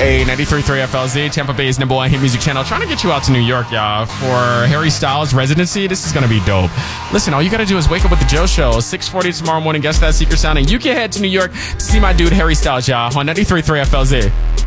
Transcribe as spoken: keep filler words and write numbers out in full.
Hey, ninety-three point three F L Z, Tampa Bay's number one hit music channel. Trying to get you out to New York, y'all, for Harry Styles' residency. This is going to be dope. Listen, all you got to do is wake up with the Joe Show, six forty tomorrow morning. Guess that secret sound, and you can head to New York to see my dude Harry Styles, y'all, on ninety-three point three F L Z.